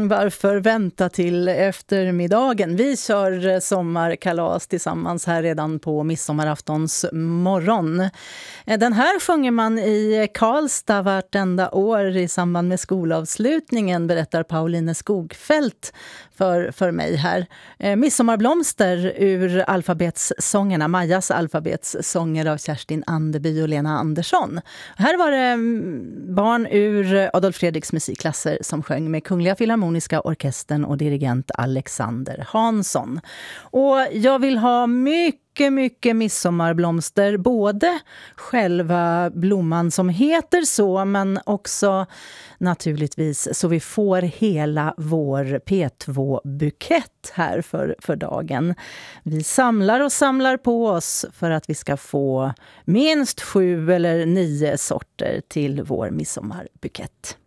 varför vänta till eftermiddagen? Vi kör sommarkalas tillsammans här redan på midsommaraftons morgon. Den här sjunger man i Karlstad vartenda år i samband med skolavslutningen, berättar Pauline Skogfält för mig här. Midsommarblomster ur alfabetssångerna, Majas alfabetssånger av Kerstin Anderby och Lena Andersson. Här var det barn ur Adolf Fredriks musikklasser som sjöng med Kungliga Filharmoniska orkestern och dirigent Alexander Hansson. Och jag vill ha mycket midsommarblomster, både själva blomman som heter så, men också naturligtvis så vi får hela vår P2-bukett här för dagen. Vi samlar och samlar på oss för att vi ska få minst 7 eller 9 sorter till vår midsommarbukett.